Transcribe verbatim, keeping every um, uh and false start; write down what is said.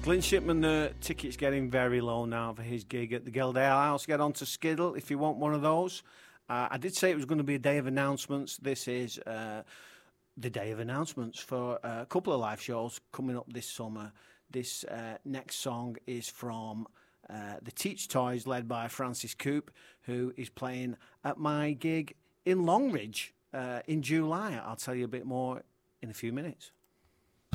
Glyn Shipman, the ticket's getting very low now for his gig at the Guild Ale House. Get on to Skiddle if you want one of those. Uh, I did say it was going to be a day of announcements. This is uh, the day of announcements for a couple of live shows coming up this summer. This uh, next song is from uh, the Teach Toys, led by Francis Coop, who is playing at my gig in Longridge uh, in July. I'll tell you a bit more in a few minutes.